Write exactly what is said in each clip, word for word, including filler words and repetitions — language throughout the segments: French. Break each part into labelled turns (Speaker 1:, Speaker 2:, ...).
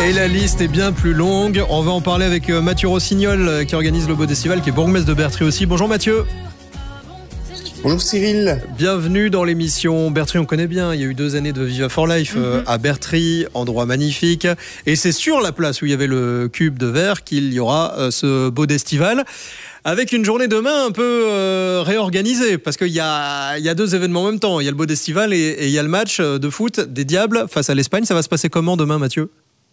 Speaker 1: Et la liste est bien plus longue. On va en parler avec Mathieu Rossignol qui organise le Bodestival, qui est bourgmestre de Bertry aussi. Bonjour Mathieu.
Speaker 2: Bonjour Cyril.
Speaker 1: Bienvenue dans l'émission. Bertry, on connaît bien. Il y a eu deux années de Viva for Life mm-hmm. à Bertry, endroit magnifique. Et c'est sur la place où il y avait le cube de verre qu'il y aura ce Bodestival. Avec une journée demain un peu euh, réorganisée, parce qu'il y a, il y a deux événements en même temps. Il y a le Bodestival et, et il y a le match de foot des Diables face à l'Espagne. Ça va se passer comment demain, Mathieu ?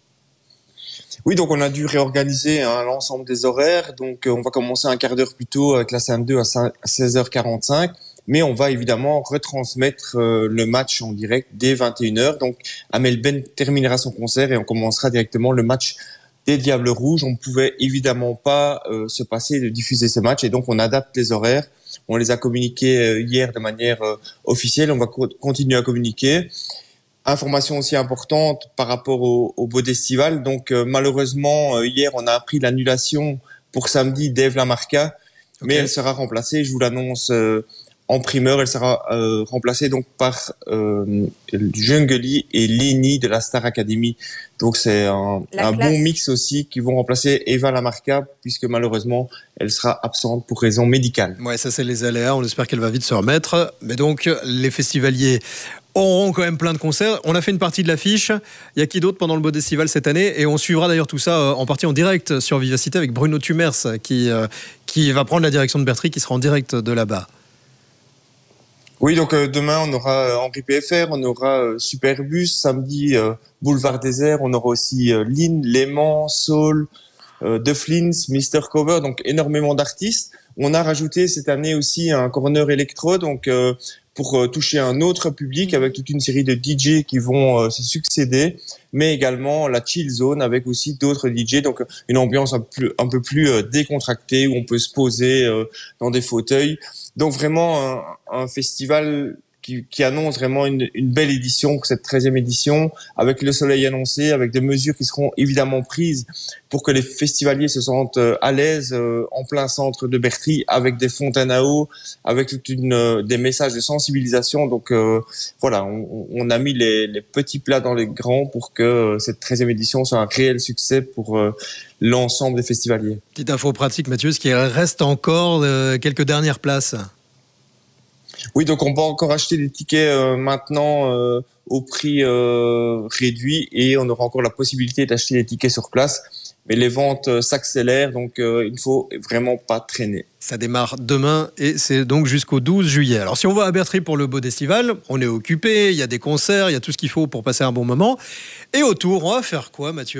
Speaker 2: Oui, donc on a dû réorganiser hein, l'ensemble des horaires. Donc euh, on va commencer un quart d'heure plus tôt avec la C M deux à seize heures quarante-cinq. Mais on va évidemment retransmettre euh, le match en direct dès vingt et une heures. Donc Amel Ben terminera son concert et on commencera directement le match des Diables Rouges. On ne pouvait évidemment pas euh, se passer de diffuser ce match et donc on adapte les horaires. On les a communiqués euh, hier de manière euh, officielle. On va co- continuer à communiquer. Information aussi importante par rapport au, au Bodestival. Donc euh, malheureusement euh, hier on a appris l'annulation pour samedi d'Eve Lamarca, okay. mais elle sera remplacée. Je vous l'annonce euh, en primeur. Elle sera euh, remplacée donc par euh, Jungeli et Lini de la Star Academy. Donc c'est un, un bon mix aussi qui vont remplacer Eva Lamarca puisque malheureusement elle sera absente pour raison médicale.
Speaker 1: Ouais, ça c'est les aléas. On espère qu'elle va vite se remettre. Mais donc les festivaliers auront quand même plein de concerts. On a fait une partie de l'affiche. Il y a qui d'autre pendant le Bodestival cette année ? Et on suivra d'ailleurs tout ça en partie en direct sur Vivacité avec Bruno Tumers qui, euh, qui va prendre la direction de Bertry, qui sera en direct de là-bas.
Speaker 2: Oui, donc euh, demain on aura euh, Henri P F R, on aura euh, Superbus, samedi euh, Boulevard Désert, on aura aussi euh, Lynn, Léman, Soul, euh, The Flins, Mister Cover, donc énormément d'artistes. On a rajouté cette année aussi un corner électro, donc euh, pour euh, toucher un autre public avec toute une série de D J qui vont euh, se succéder, mais également la chill zone avec aussi d'autres D J, donc une ambiance un, plus, un peu plus euh, décontractée où on peut se poser euh, dans des fauteuils. Donc vraiment un, un festival qui, qui annonce vraiment une, une belle édition, cette treizième édition, avec le soleil annoncé, avec des mesures qui seront évidemment prises pour que les festivaliers se sentent à l'aise euh, en plein centre de Bertry, avec des fontaines à eau, avec toute une, euh, des messages de sensibilisation. Donc euh, voilà, on, on a mis les, les petits plats dans les grands pour que euh, cette treizième édition soit un réel succès pour euh, l'ensemble des festivaliers.
Speaker 1: Petite info pratique, Mathieu, est-ce qu'il reste encore euh, quelques dernières places ?
Speaker 2: Oui, donc on peut encore acheter des tickets euh, maintenant euh, au prix euh, réduit et on aura encore la possibilité d'acheter des tickets sur place. Mais les ventes euh, s'accélèrent, donc euh, il ne faut vraiment pas traîner.
Speaker 1: Ça démarre demain et c'est donc jusqu'au douze juillet. Alors si on va à Bertry pour le Bodestival, on est occupé, il y a des concerts, il y a tout ce qu'il faut pour passer un bon moment. Et autour, on va faire quoi, Mathieu ?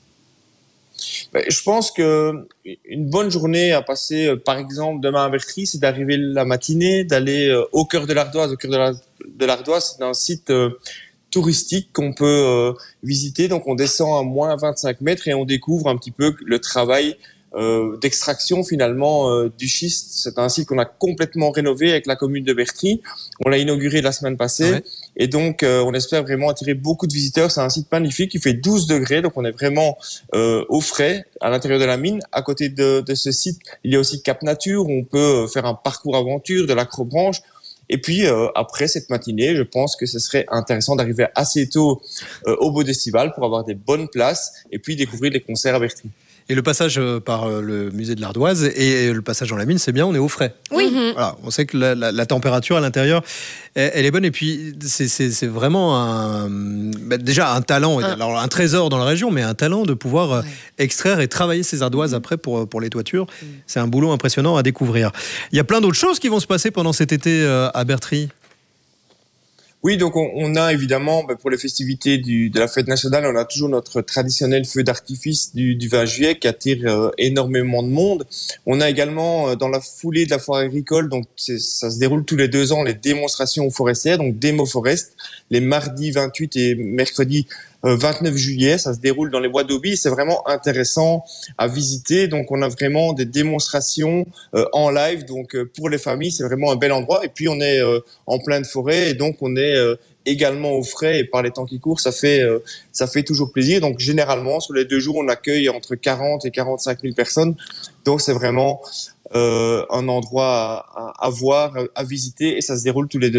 Speaker 2: Je pense que une bonne journée à passer, par exemple, demain à Bertry, c'est d'arriver la matinée, d'aller au cœur de l'Ardoise. Au cœur de, la, de l'Ardoise, c'est un site euh, touristique qu'on peut euh, visiter. Donc, on descend à moins vingt-cinq mètres et on découvre un petit peu le travail euh, d'extraction finalement euh, du schiste. C'est un site qu'on a complètement rénové avec la commune de Bertry. On l'a inauguré la semaine passée. Ouais. Et donc, euh, on espère vraiment attirer beaucoup de visiteurs. C'est un site magnifique qui fait douze degrés. Donc, on est vraiment euh, au frais à l'intérieur de la mine. À côté de, de ce site, il y a aussi Cap Nature où on peut faire un parcours aventure de l'acrobranche. Et puis, euh, après cette matinée, je pense que ce serait intéressant d'arriver assez tôt euh, au Bodestival pour avoir des bonnes places et puis découvrir les concerts à Bertry.
Speaker 1: Et le passage par le musée de l'Ardoise et le passage dans la mine, c'est bien, on est au frais.
Speaker 3: Oui.
Speaker 1: Voilà, on sait que la, la, la température à l'intérieur, elle, elle est bonne. Et puis, c'est, c'est, c'est vraiment un, bah déjà un talent, ah. alors un trésor dans la région, mais un talent de pouvoir ouais. extraire et travailler ces ardoises mmh. après pour, pour les toitures. Mmh. C'est un boulot impressionnant à découvrir. Il y a plein d'autres choses qui vont se passer pendant cet été à Bertry.
Speaker 2: Oui, donc on, on a évidemment, ben pour les festivités du, de la fête nationale, on a toujours notre traditionnel feu d'artifice du, du vingt juillet qui attire euh, énormément de monde. On a également, euh, dans la foulée de la foire agricole, donc c'est, ça se déroule tous les deux ans, les démonstrations forestières, donc Démo Forest, les mardis vingt-huit et mercredi euh, vingt-neuf juillet. Ça se déroule dans les bois d'Auby. C'est vraiment intéressant à visiter. Donc on a vraiment des démonstrations euh, en live. Donc euh, pour les familles, c'est vraiment un bel endroit. Et puis on est euh, en pleine forêt et donc on est euh, également au frais et par les temps qui courent, ça fait euh, ça fait toujours plaisir. Donc généralement sur les deux jours, on accueille entre quarante et quarante-cinq mille personnes. Donc c'est vraiment euh, un endroit à, à, à voir, à visiter et ça se déroule tous les deux ans.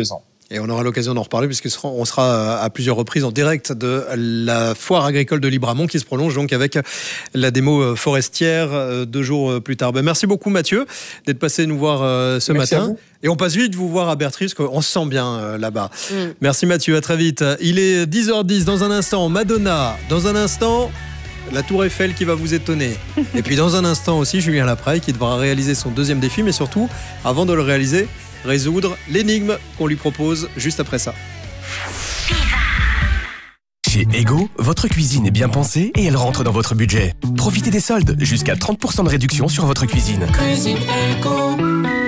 Speaker 1: Et on aura l'occasion d'en reparler puisqu'on sera à plusieurs reprises en direct de la foire agricole de Libramont qui se prolonge donc avec la démo forestière deux jours plus tard. Ben, merci beaucoup Mathieu d'être passé nous voir ce merci matin. Et on passe vite vous voir à Bertry parce qu'on se sent bien là-bas. Mm. Merci Mathieu, à très vite. Il est dix heures dix, dans un instant Madonna, dans un instant la Tour Eiffel qui va vous étonner. Et puis dans un instant aussi Julien Lapraille qui devra réaliser son deuxième défi, mais surtout, avant de le réaliser, résoudre l'énigme qu'on lui propose juste après ça.
Speaker 3: Chez Ego, votre cuisine est bien pensée et elle rentre dans votre budget. Profitez des soldes, jusqu'à trente pour cent de réduction sur votre cuisine. Cuisine Ego.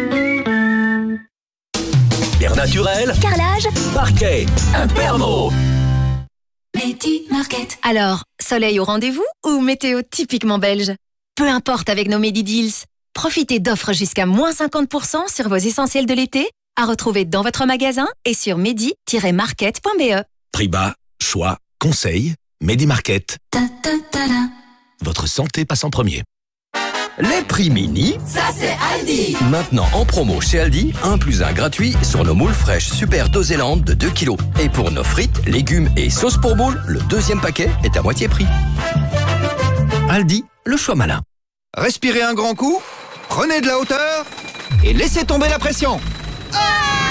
Speaker 3: Air naturel,
Speaker 4: carrelage,
Speaker 3: parquet, Imperno.
Speaker 4: Medi Market. Alors, soleil au rendez-vous ou météo typiquement belge? Peu importe avec nos Medi Deals. Profitez d'offres jusqu'à moins cinquante pour cent sur vos essentiels de l'été, à retrouver dans votre magasin et sur medi tiret market point b e.
Speaker 3: Prix bas, choix, conseils, Medi Market. Ta, ta, ta, ta. Votre santé passe en premier. Les prix mini,
Speaker 5: ça c'est Aldi.
Speaker 3: Maintenant en promo chez Aldi, un plus un gratuit sur nos moules fraîches Super Doséland de deux kilos. Et pour nos frites, légumes et sauces pour moules, le deuxième paquet est à moitié prix. Aldi, le choix malin.
Speaker 6: Respirez un grand coup, prenez de la hauteur et laissez tomber la pression.
Speaker 5: Ah!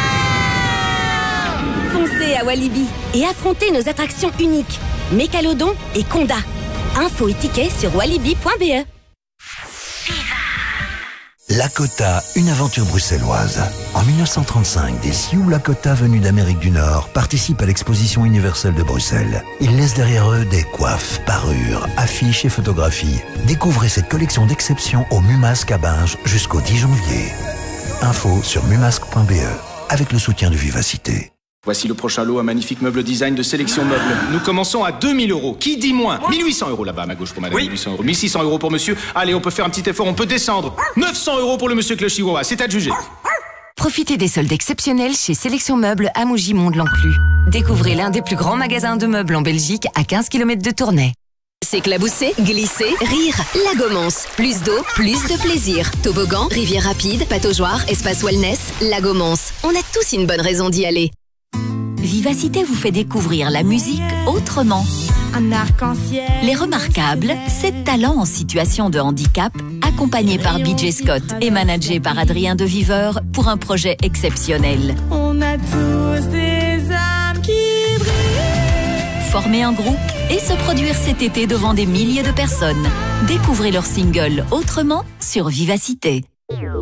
Speaker 5: Foncez à Walibi et affrontez nos attractions uniques, Mécalodon et Conda. Infos et tickets sur walibi point b e.
Speaker 7: Lakota, une aventure bruxelloise. En mille neuf cent trente-cinq, des Sioux Lakota venus d'Amérique du Nord participent à l'exposition universelle de Bruxelles. Ils laissent derrière eux des coiffes, parures, affiches et photographies. Découvrez cette collection d'exception au Mumasque à Binge jusqu'au dix janvier. Info sur mumasque point b e avec le soutien de Vivacité.
Speaker 8: Voici le prochain lot, un magnifique meuble design de Sélection Meuble. Nous commençons à deux mille euros. Qui dit moins? mille huit cents euros là-bas, à ma gauche pour madame. Oui. mille huit cents euros. mille six cents euros pour monsieur. Allez, on peut faire un petit effort, on peut descendre. neuf cents euros pour le monsieur avec le chihuahua, c'est à juger.
Speaker 9: Profitez des soldes exceptionnels chez Sélection Meubles à Mougy-Mont-de-l'Enclus. Découvrez l'un des plus grands magasins de meubles en Belgique à quinze kilomètres de Tournai.
Speaker 5: S'éclabousser, glisser, rire, la Gomance. Plus d'eau, plus de plaisir. Toboggan, rivière rapide, pataugeoire, espace wellness, la Gomance. On a tous une bonne raison d'y aller.
Speaker 9: Vivacité vous fait découvrir la musique autrement.
Speaker 10: Un arc-en-ciel.
Speaker 9: Les Remarquables, sept talents en situation de handicap, accompagnés par B J Scott et managés par Adrien de Viveur pour un projet exceptionnel.
Speaker 10: On a tous des âmes qui brillent.
Speaker 9: Former un groupe et se produire cet été devant des milliers de personnes. Découvrez leur single Autrement sur Vivacité.